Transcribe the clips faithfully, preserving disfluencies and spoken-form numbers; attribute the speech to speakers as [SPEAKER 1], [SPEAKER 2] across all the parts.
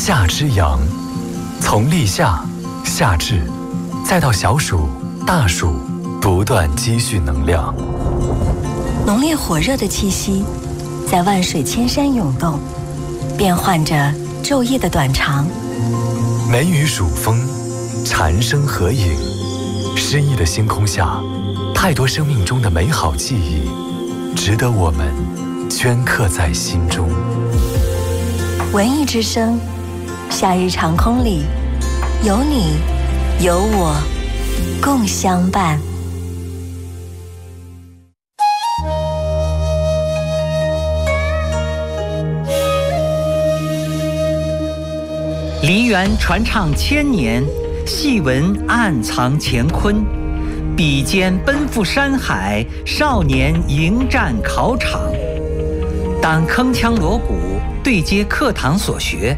[SPEAKER 1] 夏之阳，从立夏、夏至，再到小暑、大暑，不断积蓄能量。
[SPEAKER 2] 浓烈火热的气息在万水千山涌动，变换着昼夜的短长。
[SPEAKER 1] 梅雨暑风，蝉声合影，诗意的星空下，太多生命中的美好记忆，值得我们镌刻在心中。
[SPEAKER 2] 文艺之声，夏日长空里，有你，有我，共相伴。
[SPEAKER 3] 梨园传唱千年，戏文暗藏乾坤。笔尖奔赴山海，少年迎战考场。当铿锵锣鼓对接课堂所学，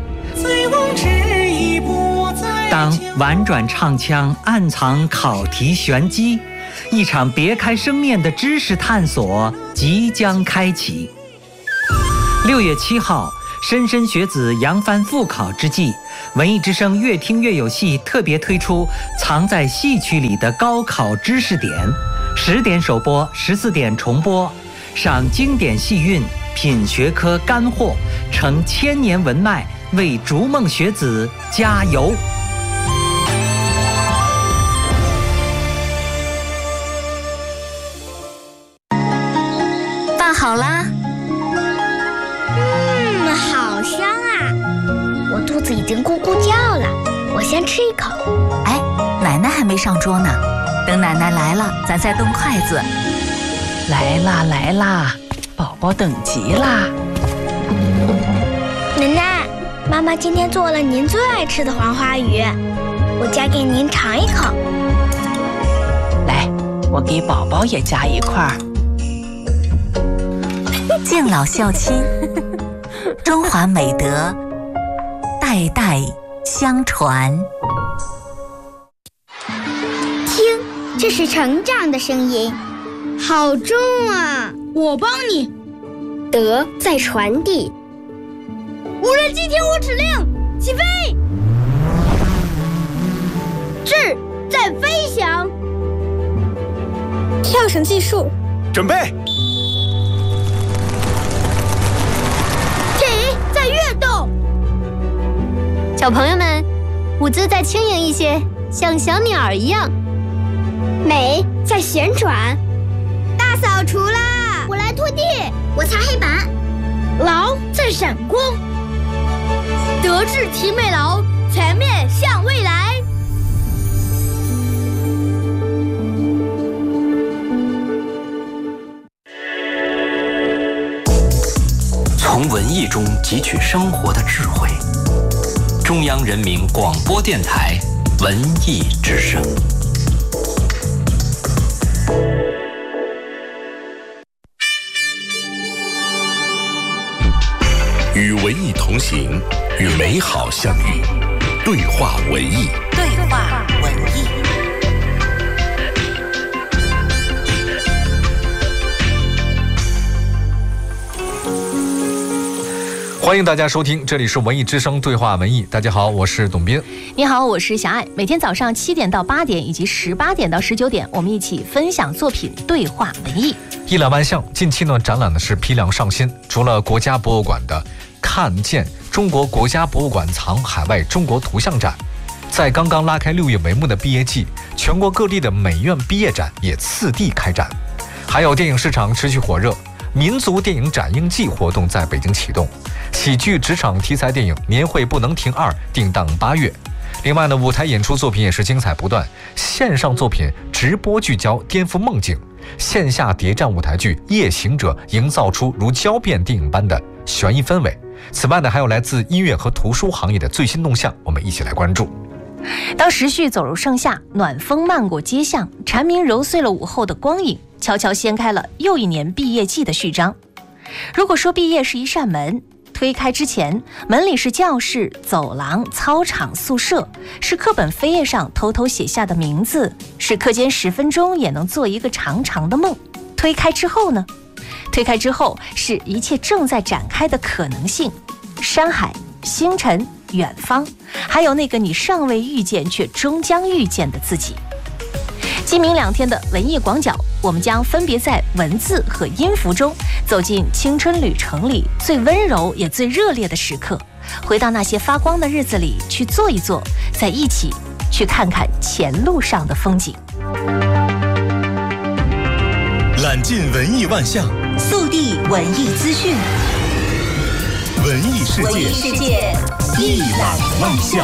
[SPEAKER 3] 当婉转唱腔暗藏考题玄机，一场别开生面的知识探索即将开启。六月七号，莘莘学子扬帆复考之际，文艺之声越听越有戏特别推出藏在戏曲里的高考知识点，十点首播，十四点重播，赏经典戏韵，品学科干货，承千年文脉，为逐梦学子加油。
[SPEAKER 4] 饭好啦。
[SPEAKER 5] 嗯，好香啊！我肚子已经咕咕叫了，我先吃一口。
[SPEAKER 4] 哎，奶奶还没上桌呢，等奶奶来了，咱再动筷子。
[SPEAKER 6] 来啦来啦，宝宝等急啦！
[SPEAKER 5] 奶奶，妈妈今天做了您最爱吃的黄花鱼，我夹给您尝一口。
[SPEAKER 6] 来，我给宝宝也夹一块儿。
[SPEAKER 4] 敬老孝亲，中华美德代代相传。
[SPEAKER 5] 听，这是成长的声音，好重啊！
[SPEAKER 7] 我帮你。
[SPEAKER 5] 德在传递。
[SPEAKER 7] 无人机听我指令，起飞！智在飞翔。
[SPEAKER 5] 跳绳计数，
[SPEAKER 8] 准备。
[SPEAKER 7] 体在跃动。
[SPEAKER 9] 小朋友们，舞姿再轻盈一些，像小鸟儿一样。
[SPEAKER 5] 美在旋转。
[SPEAKER 7] 大扫除啦！
[SPEAKER 5] 我来拖地，我擦黑板。
[SPEAKER 7] 劳在闪光。德智体美劳，全面向未来。
[SPEAKER 10] 从文艺中汲取生活的智慧。中央人民广播电台文艺之声。
[SPEAKER 11] 与文艺同行，与美好相遇。对话文艺，
[SPEAKER 4] 对话文艺。
[SPEAKER 12] 欢迎大家收听，这里是文艺之声对话文艺。大家好，我是董斌。
[SPEAKER 13] 你好，我是小爱。每天早上七点到八点，以及十八点到十九点，我们一起分享作品，对话文艺。
[SPEAKER 12] 一览万象，近期呢展览的是批量上新，除了国家博物馆的看见中国国家博物馆藏海外中国图像展，在刚刚拉开六月帷幕的毕业季，全国各地的美院毕业展也次第开展。还有电影市场持续火热，民族电影展映季活动在北京启动，喜剧职场题材电影年会不能停二定档八月。另外呢，舞台演出作品也是精彩不断，线上作品直播聚焦颠覆梦境，线下谍战舞台剧《夜行者》营造出如胶片电影般的悬疑氛围。此外呢，还有来自音乐和图书行业的最新动向，我们一起来关注。
[SPEAKER 13] 当时序走入盛夏，暖风漫过街巷，蝉鸣揉碎了午后的光影，悄悄掀开了又一年毕业季的序章。如果说毕业是一扇门，推开之前，门里是教室、走廊、操场、宿舍，是课本扉页上偷偷写下的名字，是课间十分钟也能做一个长长的梦。推开之后呢？推开之后，是一切正在展开的可能性。山海、星辰、 远方，还有那个你尚未遇见却终将遇见的自己。今明两天的文艺广角，我们将分别在文字和音符中走进青春旅程里最温柔也最热烈的时刻，回到那些发光的日子里去坐一坐，再一起去看看前路上的风景。
[SPEAKER 11] 揽尽文艺万象，
[SPEAKER 2] 速递文艺资讯，
[SPEAKER 11] 文艺世界，
[SPEAKER 2] 文艺世界
[SPEAKER 11] 一览万象。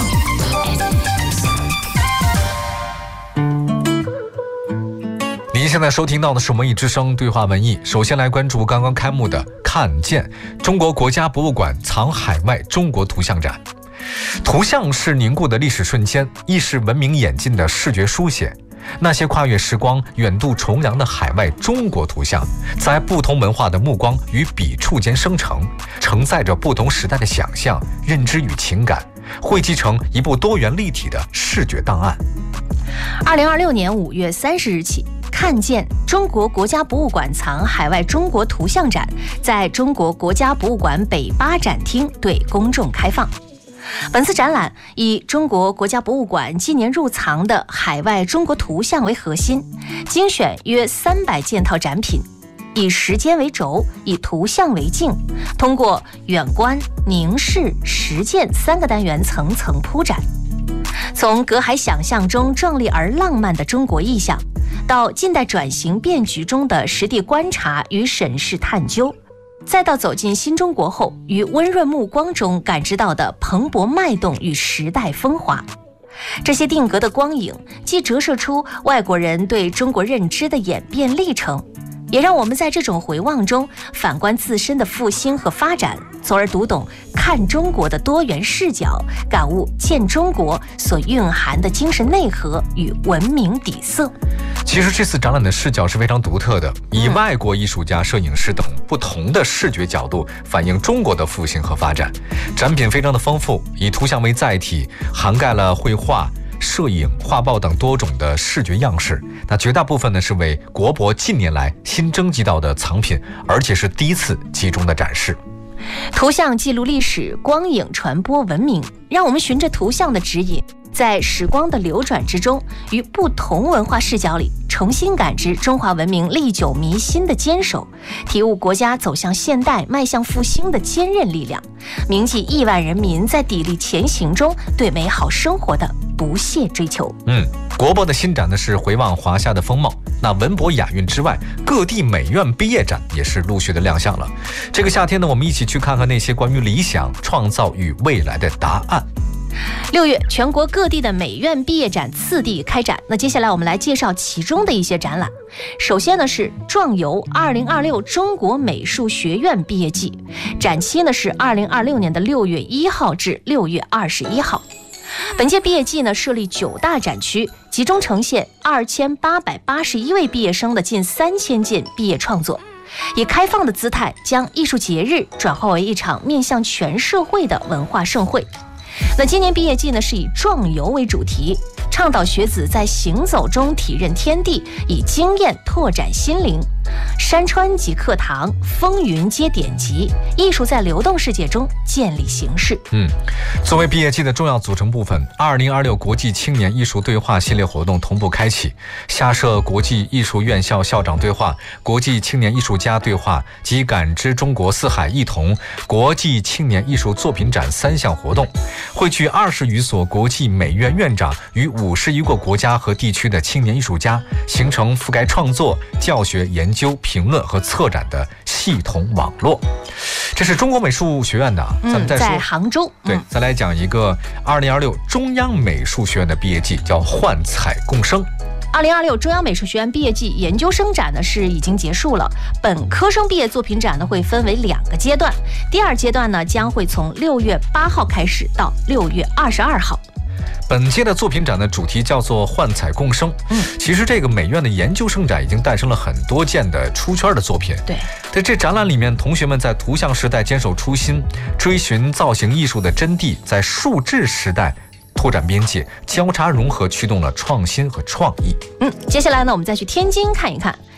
[SPEAKER 12] 您现在收听到的是文艺之声对话文艺。首先来关注刚刚开幕的《看见》中国国家博物馆藏海外中国图像展。图像是凝固的历史瞬间，亦是文明演进的视觉书写。那些跨越时光、远渡重洋的海外中国图像，在不同文化的目光与笔触间生成，承载着不同时代的想象、认知与情感，汇集成一部多元立体的视觉档案。
[SPEAKER 13] 二零二六年五月三十日起，看见中国国家博物馆藏海外中国图像展在中国国家博物馆北八展厅对公众开放。本次展览以中国国家博物馆今年入藏的海外中国图像为核心，精选约三百件套展品，以时间为轴，以图像为镜，通过远观、凝视、实践三个单元层层铺展。从隔海想象中壮丽而浪漫的中国意象，到近代转型变局中的实地观察与审视探究，再到走进新中国后于温润目光中感知到的蓬勃脉动与时代风华。这些定格的光影既折射出外国人对中国认知的演变历程，也让我们在这种回望中反观自身的复兴和发展，从而读懂看中国的多元视角，感悟见中国所蕴含的精神内核与文明底色。
[SPEAKER 12] 其实这次展览的视角是非常独特的，以外国艺术家、摄影师等不同的视觉角度反映中国的复兴和发展。展品非常的丰富，以图像为载体，涵盖了绘画、摄影、画报等多种的视觉样式。那绝大部分呢是为国博近年来新征集到的藏品，而且是第一次集中的展示。
[SPEAKER 13] 图像记录历史，光影传播文明，让我们循着图像的指引，在时光的流转之中，于不同文化视角里重新感知中华文明历久弥新的坚守，体悟国家走向现代、迈向复兴的坚韧力量，铭记亿万人民在砥砺前行中对美好生活的不懈追求。
[SPEAKER 12] 嗯，国博的新展呢是回望华夏的风貌。那文博雅韵之外，各地美院毕业展也是陆续的亮相了。这个夏天呢，我们一起去看看那些关于理想、创造与未来的答案。
[SPEAKER 13] 六月，全国各地的美院毕业展次第开展。那接下来我们来介绍其中的一些展览。首先呢是壮游二零二六中国美术学院毕业季，展期呢是二零二六年的六月一号至六月二十一号。本届毕业季呢设立九大展区，集中呈现二千八百八十一位毕业生的近三千件毕业创作，以开放的姿态将艺术节日转化为一场面向全社会的文化盛会。那今年毕业季呢是以壮游为主题，倡导学子在行走中体认天地，以经验拓展心灵。山川即课堂，风云皆典籍，艺术在流动世界中建立形式。
[SPEAKER 12] 嗯，作为毕业季的重要组成部分，二零二六国际青年艺术对话系列活动同步开启，下设国际艺术院校校长对话、国际青年艺术家对话及感知中国四海一同国际青年艺术作品展三项活动，汇聚二十余所国际美院院长与五十余个国家和地区的青年艺术家，形成覆盖创作、教学、研究、评论和策展的系统网络。这是中国美术学院的，咱们再说、
[SPEAKER 13] 嗯、在杭州。
[SPEAKER 12] 对，再来讲一个二零二六中央美术学院的毕业季，叫幻彩共生。
[SPEAKER 13] 二零二六中央美术学院毕业季研究生展呢是已经结束了，本科生毕业作品展呢会分为两个阶段，第二阶段呢将会从六月八号开始到六月二十二号。
[SPEAKER 12] 本届的作品展的主题叫做幻彩共生。嗯，其实这个美院的研究生展已经诞生了很多件的出圈的作品。
[SPEAKER 13] 对，
[SPEAKER 12] 在这展览里面，同学们在图像时代坚守初心，追寻造型艺术的真谛，在数字时代拓展边界，交叉融合，驱动了创新和创意。
[SPEAKER 13] 嗯，接下来呢，我们再去天津看一看。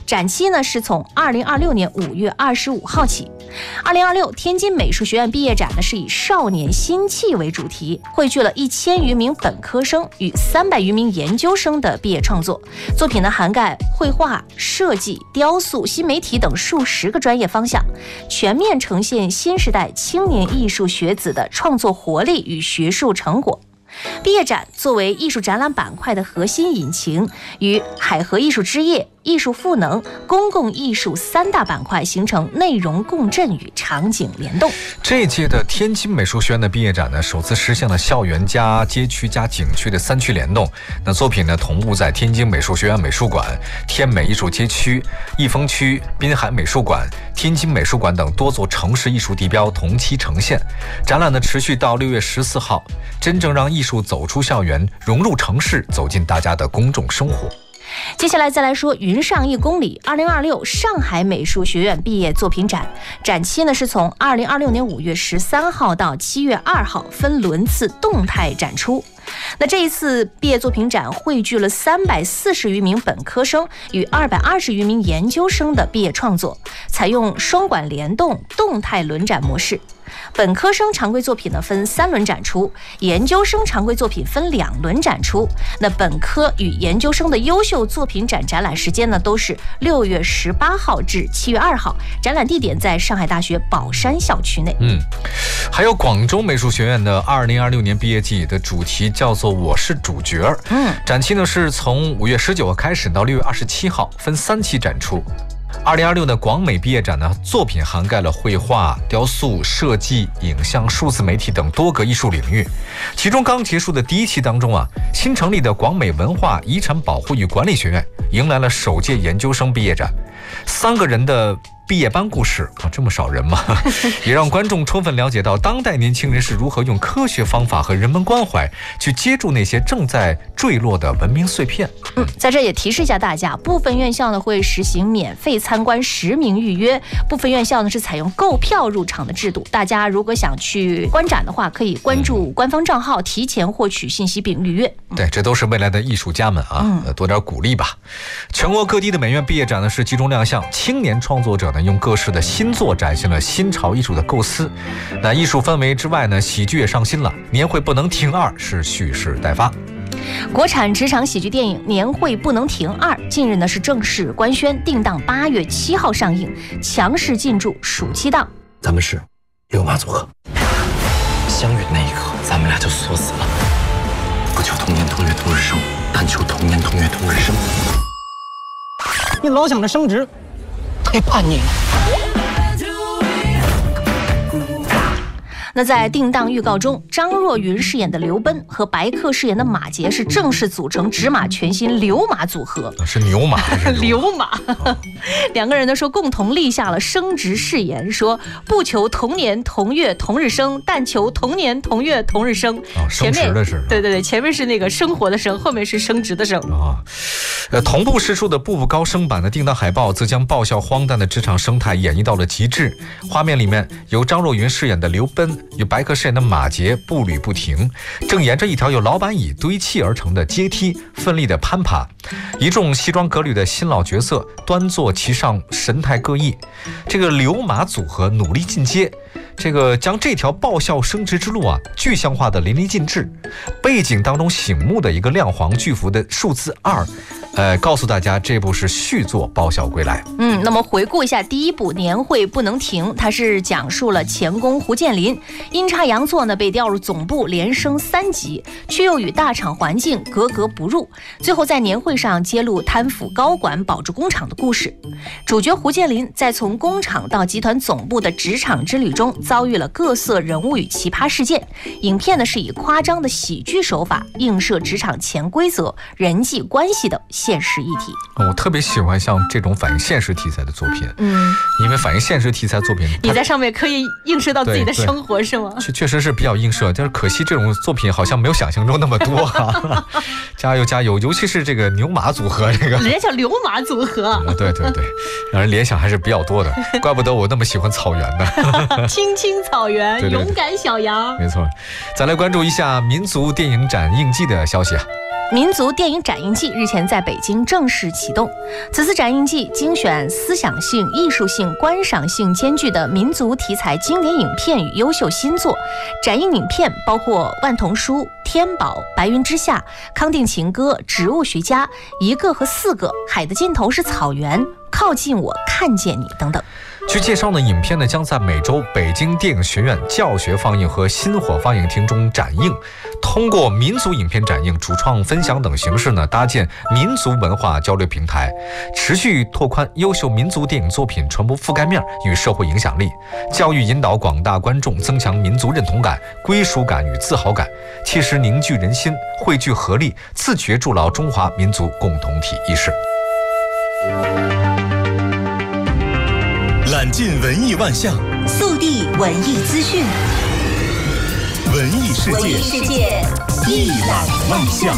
[SPEAKER 13] 展期呢是从二零二六年五月二十五号起。二零二六天津美术学院毕业展呢是以少年心气为主题，汇聚了一千余名本科生与三百余名研究生的毕业创作。作品呢涵盖绘画、设计、雕塑、新媒体等数十个专业方向，全面呈现新时代青年艺术学子的创作活力与学术成果。毕业展作为艺术展览板块的核心引擎，与海河艺术之夜、艺术赋能、公共艺术三大板块形成内容共振与场景联动。
[SPEAKER 12] 这一届的天津美术学院的毕业展呢，首次实现了校园加街区加景区的三区联动。那作品呢，同步在天津美术学院美术馆、天美艺术街区、益丰区滨海美术馆、天津美术馆等多座城市艺术地标同期呈现。展览呢，持续到六月十四号，真正让艺术走出校园，融入城市，走进大家的公众生活。
[SPEAKER 13] 接下来再来说云上一公里二零二六上海美术学院毕业作品展，展期呢是从二零二六年五月十三号到七月二号，分轮次动态展出。那这一次毕业作品展汇聚了三百四十余名本科生与二百二十余名研究生的毕业创作，采用双馆联动动态轮展模式。本科生常规作品呢分三轮展出，研究生常规作品分两轮展出。那本科与研究生的优秀作品展展览时间呢都是六月十八号至七月二号，展览地点在上海大学宝山校区内。
[SPEAKER 12] 嗯，还有广州美术学院的二零二六年毕业季的主题叫做我是主角。
[SPEAKER 13] 嗯，
[SPEAKER 12] 展期呢是从五月十九号开始到六月二十七号，分三期展出。二零二六的广美毕业展呢，作品涵盖了绘画、雕塑、设计、影像、数字媒体等多个艺术领域。其中刚结束的第一期当中啊，新成立的广美文化遗产保护与管理学院迎来了首届研究生毕业展，三个人的毕业班故事啊，这么少人吗？也让观众充分了解到当代年轻人是如何用科学方法和人文关怀去接住那些正在坠落的文明碎片。
[SPEAKER 13] 嗯，在这也提示一下大家，部分院校呢会实行免费参观实名预约，部分院校呢是采用购票入场的制度。大家如果想去观展的话，可以关注官方账号，提前获取信息并预约。
[SPEAKER 12] 嗯、对，这都是未来的艺术家们啊，嗯、多点鼓励吧。全国各地的美院毕业展呢是集中亮相青年创作者呢用各式的新作展现了新潮艺术的构思。那艺术氛围之外呢，喜剧也上新了，年会不能停二是蓄势待发。
[SPEAKER 13] 国产职场喜剧电影《年会不能停二》近日呢是正式官宣，定档八月七号上映，强势进驻暑期档。
[SPEAKER 8] 咱们是六马组合，相遇那一刻，咱们俩就锁死了。不求同年同月同日生，但求同年同月同日生。
[SPEAKER 14] 你老想着升职，太叛逆了。
[SPEAKER 13] 那在定档预告中，张若昀饰演的刘奔和白客饰演的马杰是正式组成纸马全新刘马组合。
[SPEAKER 12] 是牛马还是
[SPEAKER 13] 刘马？两个人呢说共同立下了升职誓言，说不求同年同月同日生，但求同年同月同日生。
[SPEAKER 12] 哦，升职的是。
[SPEAKER 13] 对对对，前面是那个生活的生，后面是升职的升。
[SPEAKER 12] 啊，呃，同步释出的步步高升版的定档海报，则将爆笑荒诞的职场生态演绎到了极致。画面里面由张若昀饰演的刘奔，由白客饰演的马杰步履不停，正沿着一条由老板椅堆砌而成的阶梯奋力的攀爬。一众西装革履的新老角色端坐其上，神态各异。这个刘马组合努力进阶，这个将这条爆笑升职之路啊具象化的淋漓尽致。背景当中醒目的一个亮黄巨幅的数字二，呃，告诉大家这部是续作爆笑归来。
[SPEAKER 13] 嗯，那么回顾一下第一部《年会不能停》，它是讲述了钳工胡建林阴差阳错呢被调入总部连升三级，却又与大厂环境格格不入，最后在年会上揭露贪腐高管保住工厂的故事。主角胡建林在从工厂到集团总部的职场之旅中，遭遇了各色人物与奇葩事件。影片呢是以夸张的喜剧手法映射职场潜规则、人际关系的现实议题。
[SPEAKER 12] 我特别喜欢像这种反映现实题材的作品，
[SPEAKER 13] 嗯，
[SPEAKER 12] 因为反映现实题材作品，
[SPEAKER 13] 你在上面可以映射到自己的生活，是吗？
[SPEAKER 12] 确确实是比较映射，但是可惜这种作品好像没有想象中那么多啊！加油加油！尤其是这个牛马组合，这个
[SPEAKER 13] 人家叫刘马组合，
[SPEAKER 12] 啊、对对对，让人联想还是比较多的，怪不得我那么喜欢草原呢。
[SPEAKER 13] 青青草原，对对对，勇敢小羊。
[SPEAKER 12] 没错，再来关注一下民族电影展应季的消息啊。
[SPEAKER 13] 民族电影展映季日前在北京正式启动。此次展映季精选思想性、艺术性、观赏性兼具的民族题材经典影片与优秀新作。展映影片包括《万童书》、《天宝》、《白云之下》、《康定情歌》、《植物学家》、一个和四个、海的尽头是草原、靠近我看见你等等。
[SPEAKER 12] 据介绍呢，影片呢将在每周北京电影学院教学放映和新火放映厅中展映，通过民族影片展映、主创分享等形式呢，搭建民族文化交流平台，持续拓宽优秀民族电影作品传播覆盖面与社会影响力，教育引导广大观众增强民族认同感、归属感与自豪感，切实凝聚人心，汇聚合力，自觉筑牢中华民族共同体意识。
[SPEAKER 11] 揽尽文艺万象，
[SPEAKER 2] 速递文艺资讯，
[SPEAKER 11] 文艺世界，
[SPEAKER 2] 文艺世界
[SPEAKER 11] 一览万象。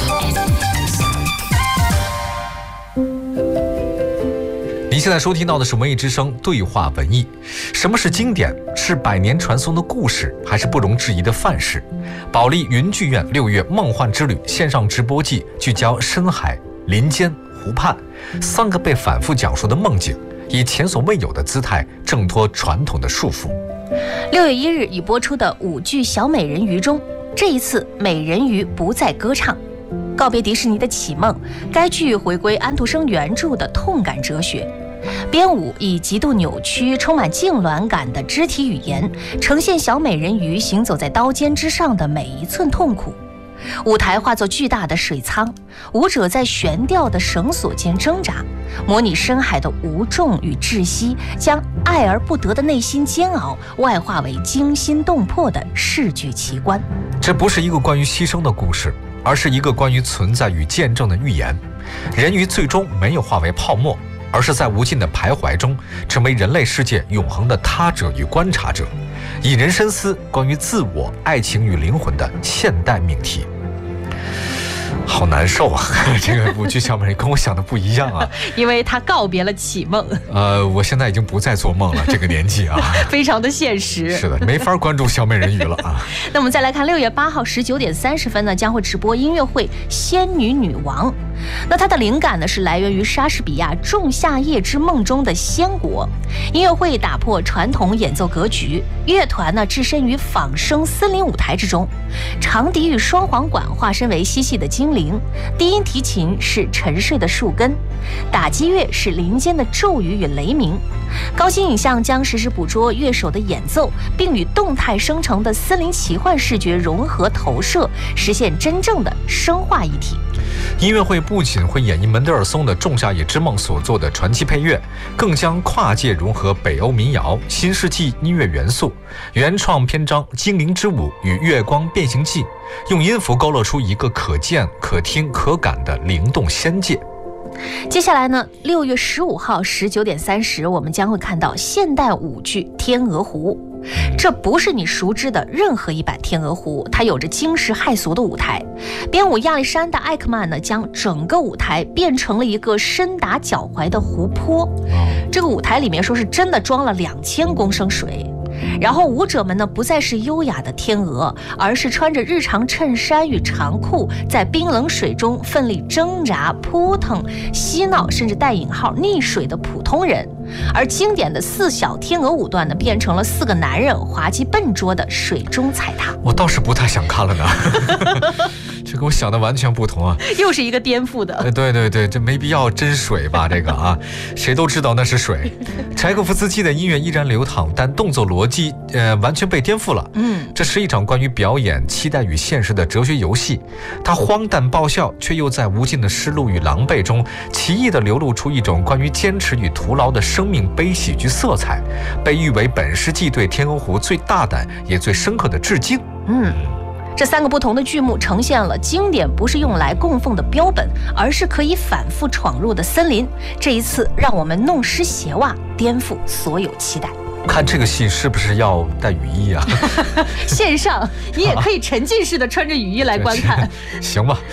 [SPEAKER 12] 您现在收听到的是文艺之声对话文艺。什么是经典？是百年传颂的故事，还是不容置疑的范式？保利云剧院六月梦幻之旅线上直播季聚焦深海、林间、湖畔三个被反复讲述的梦境，以前所未有的姿态挣脱传统的束缚。
[SPEAKER 13] 六月一日已播出的舞剧《小美人鱼》中，这一次美人鱼不再歌唱，告别迪士尼的启梦，该剧回归安徒生原著的痛感哲学。编舞以极度扭曲、充满痉挛感的肢体语言，呈现小美人鱼行走在刀尖之上的每一寸痛苦。舞台化作巨大的水舱，舞者在悬吊的绳索间挣扎，模拟深海的无重与窒息，将爱而不得的内心煎熬外化为惊心动魄的视觉奇观。
[SPEAKER 12] 这不是一个关于牺牲的故事，而是一个关于存在与见证的预言。人鱼最终没有化为泡沫，而是在无尽的徘徊中成为人类世界永恒的他者与观察者，引人深思关于自我、爱情与灵魂的现代命题。好难受啊！这个舞剧小美人跟我想的不一样啊，
[SPEAKER 13] 因为他告别了启梦。
[SPEAKER 12] 呃，我现在已经不再做梦了，这个年纪啊，
[SPEAKER 13] 非常的现实。
[SPEAKER 12] 是的，没法关注小美人鱼了啊。
[SPEAKER 13] 那我们再来看六月八号十九点三十分呢，将会直播音乐会《仙女女王》。那它的灵感呢是来源于莎士比亚《仲夏夜之梦》中的仙国。音乐会打破传统演奏格局，乐团呢置身于仿生森林舞台之中，长笛与双簧管化身为嬉戏的精灵，低音提琴是沉睡的树根，打击乐是林间的骤雨与雷鸣。高清影像将实时捕捉乐手的演奏，并与动态生成的森林奇幻视觉融合投射，实现真正的生化一体。
[SPEAKER 12] 音乐会不仅会演绎门德尔松的《仲夏夜之梦》所做的传奇配乐，更将跨界融合北欧民谣、新世纪音乐元素，原创篇章《精灵之舞》与《月光变形记》，用音符勾勒出一个可见、可听、可感的灵动仙界。
[SPEAKER 13] 接下来呢，六月十五号十九点三十，我们将会看到现代舞剧《天鹅湖》。这不是你熟知的任何一版天鹅湖，它有着惊世骇俗的舞台。编舞亚历山大·艾克曼呢，将整个舞台变成了一个深达脚踝的湖泊。这个舞台里面说是真的装了两千公升水。然后舞者们呢，不再是优雅的天鹅，而是穿着日常衬衫与长裤，在冰冷水中奋力挣扎、扑腾、嬉闹，甚至带引号溺水的普通人。而经典的四小天鹅舞段呢，变成了四个男人滑稽笨拙的水中踩踏。
[SPEAKER 12] 我倒是不太想看了呢。这跟我想的完全不同啊！
[SPEAKER 13] 又是一个颠覆的。
[SPEAKER 12] 对对对，这没必要真水吧？这个啊，谁都知道那是水。柴可夫斯基的音乐依然流淌，但动作逻辑呃完全被颠覆了。
[SPEAKER 13] 嗯，
[SPEAKER 12] 这是一场关于表演、期待与现实的哲学游戏。它荒诞爆笑，却又在无尽的失落与狼狈中，奇异地流露出一种关于坚持与徒劳的生命悲喜剧色彩，被誉为本世纪对天鹅湖最大胆也最深刻的致敬。
[SPEAKER 13] 嗯。这三个不同的剧目呈现了经典不是用来供奉的标本，而是可以反复闯入的森林。这一次让我们弄湿鞋袜，颠覆所有期待。
[SPEAKER 12] 看这个戏是不是要带雨衣啊？
[SPEAKER 13] 线上你也可以沉浸式的穿着雨衣来观看。
[SPEAKER 12] 行吧。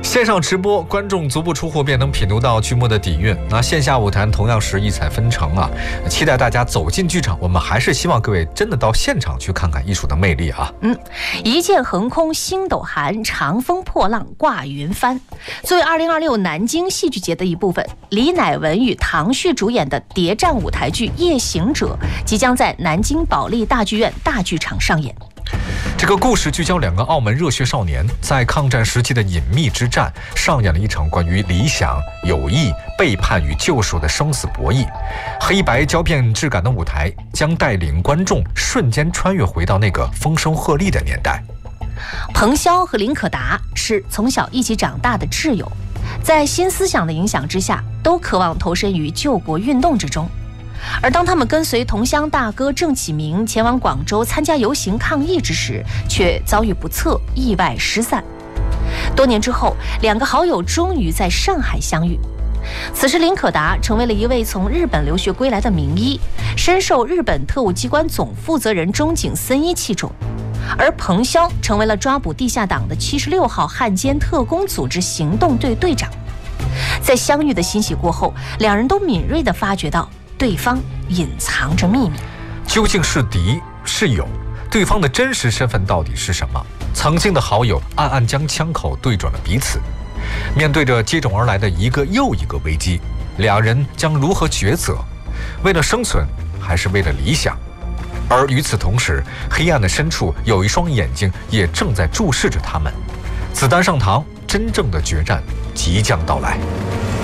[SPEAKER 12] 线上直播，观众足不出户便能品读到剧目的底蕴。那线下舞台同样是异彩纷呈啊！期待大家走进剧场，我们还是希望各位真的到现场去看看艺术的魅力啊！
[SPEAKER 13] 嗯，一剑横空，星斗寒，长风破浪挂云帆。作为二零二六南京戏剧节的一部分，李乃文与唐旭主演的谍战舞台剧《夜行者》即将在南京保利大剧院大剧场上演。
[SPEAKER 12] 这个故事聚焦两个澳门热血少年在抗战时期的隐秘之战，上演了一场关于理想、友谊、背叛与救赎的生死博弈。黑白胶片质感的舞台将带领观众瞬间穿越回到那个风声鹤唳的年代。
[SPEAKER 13] 彭潇和林可达是从小一起长大的挚友，在新思想的影响之下，都渴望投身于救国运动之中。而当他们跟随同乡大哥郑启明前往广州参加游行抗议之时，却遭遇不测，意外失散。多年之后，两个好友终于在上海相遇。此时林可达成为了一位从日本留学归来的名医，深受日本特务机关总负责人中井森一器重，而彭潇成为了抓捕地下党的七十六号汉奸特工组织行动队队长。在相遇的欣喜过后，两人都敏锐地发觉到对方隐藏着秘密，
[SPEAKER 12] 究竟是敌是友？对方的真实身份到底是什么？曾经的好友暗暗将枪口对准了彼此，面对着接踵而来的一个又一个危机，两人将如何抉择？为了生存，还是为了理想？而与此同时，黑暗的深处有一双眼睛也正在注视着他们。子弹上膛，真正的决战即将到来。